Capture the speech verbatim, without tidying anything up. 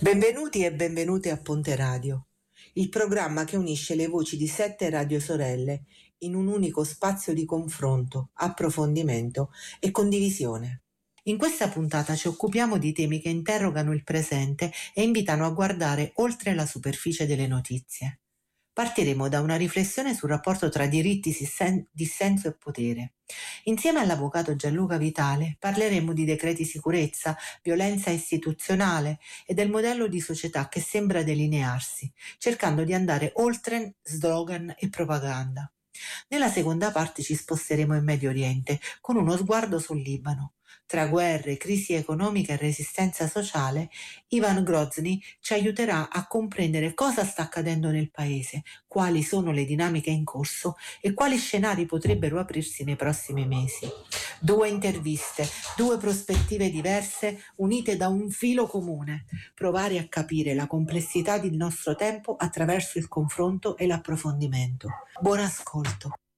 Benvenuti e benvenute a Ponte Radio, il programma che unisce le voci di sette radiosorelle in un unico spazio di confronto, approfondimento e condivisione. In questa puntata ci occupiamo di temi che interrogano il presente e invitano a guardare oltre la superficie delle notizie. Partiremo da una riflessione sul rapporto tra diritti, dissenso e potere. Insieme all'avvocato Gianluca Vitale parleremo di decreti sicurezza, violenza istituzionale e del modello di società che sembra delinearsi, cercando di andare oltre slogan e propaganda. Nella seconda parte ci sposteremo in Medio Oriente con uno sguardo sul Libano. Tra guerre, crisi economica e resistenza sociale, Ivan Grozny ci aiuterà a comprendere cosa sta accadendo nel paese, quali sono le dinamiche in corso e quali scenari potrebbero aprirsi nei prossimi mesi. Due interviste, due prospettive diverse unite da un filo comune, provare a capire la complessità del nostro tempo attraverso il confronto e l'approfondimento. Buon ascolto.